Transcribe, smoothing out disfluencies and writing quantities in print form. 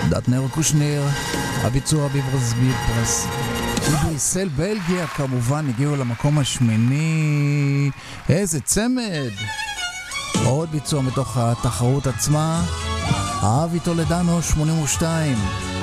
דטנר קושניר, הביצוע בבריסל, בלגיה, כמובן הגיעו למקום השמיני. איזה צמד! עוד ביצוע מתוך התחרות עצמה, אבי טולדנו 82.